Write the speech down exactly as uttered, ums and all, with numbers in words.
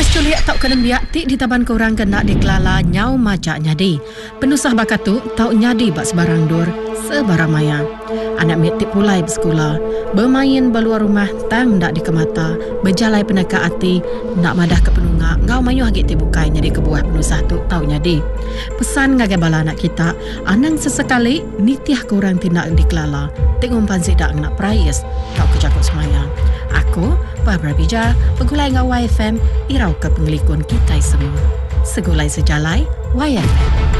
Kes culiak tau kelem biak ti di taban korang kena dikelala nyau majak nyadi. Penusah bakatu tau nyadi bak sebarang dur sebarang maya. Anak mit ti pulai bersekolah, bermain beluar rumah tang ndak dikemata, berjalai peneka ati nak madah ke penungak, ngau mayu hagit ti bukai nyadi kebuah penusah tu tau nyadi. Pesan ngagai bala anak kita, anang sesekali nitiah korang tindak dikelala. Tengok pansi dak nak prayes tau kejakut semaya. Aku, Barbara Bija, pegulai ngau Y F M, irau ke pengelikun kita semua. Segulai sejalai, Y F M.